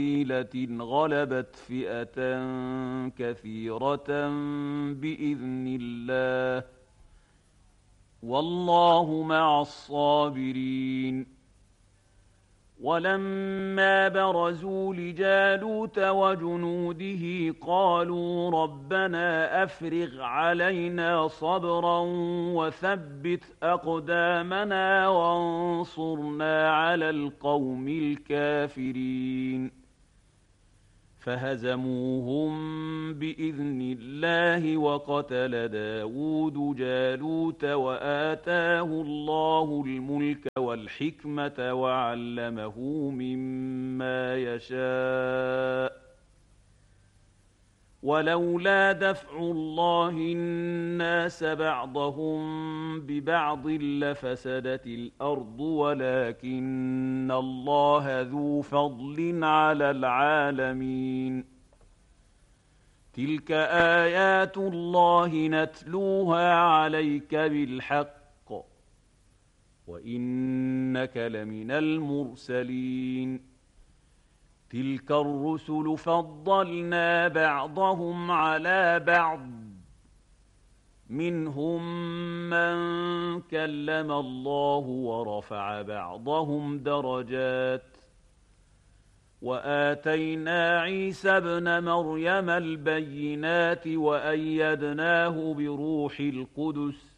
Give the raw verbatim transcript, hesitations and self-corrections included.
قليلة غلبت فئة كثيرة بإذن الله، والله مع الصابرين. ولما برزوا لجالوت وجنوده قالوا ربنا أفرغ علينا صبرا وثبت أقدامنا وانصرنا على القوم الكافرين. فهزموهم بإذن الله وقتل داود جالوت وآتاه الله الملك والحكمة وعلمه مما يشاء. ولولا دفع الله الناس بعضهم ببعض لفسدت الأرض ولكن الله ذو فضل على العالمين. تلك آيات الله نتلوها عليك بالحق وإنك لمن المرسلين. تلك الرسل فضلنا بعضهم على بعض، منهم من كلم الله ورفع بعضهم درجات، وآتينا عيسى ابن مريم البينات وأيدناه بروح القدس